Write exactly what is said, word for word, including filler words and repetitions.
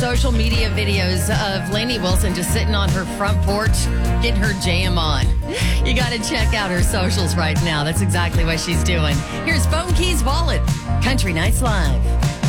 Social media videos of Lainey Wilson just sitting on her front porch, getting her jam on. You got to check out her socials right now. That's exactly what she's doing. Here's Phone Keys Wallet, Country Nights Live.